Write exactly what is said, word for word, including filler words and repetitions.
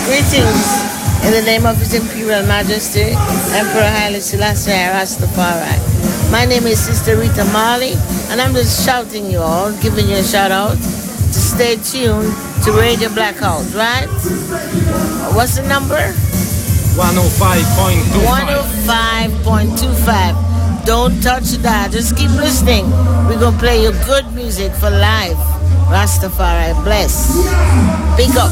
Greetings in the name of His Imperial Majesty, Emperor Haile Selassie Rastafari. My name is Sister Rita Marley, and I'm just shouting you all, giving you a shout out to stay tuned to Radio Blackout, right? What's the number? one oh five point two five. one oh five point two five. Don't touch that. Just keep listening. We're going to play you good music for life. Rastafari bless. Big up.